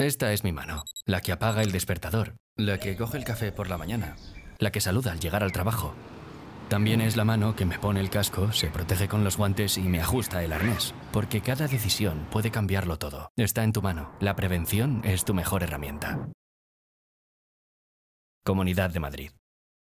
Esta es mi mano, la que apaga el despertador, la que coge el café por la mañana, la que saluda al llegar al trabajo. También es la mano que me pone el casco, se protege con los guantes y me ajusta el arnés. Porque cada decisión puede cambiarlo todo. Está en tu mano. La prevención es tu mejor herramienta. Comunidad de Madrid.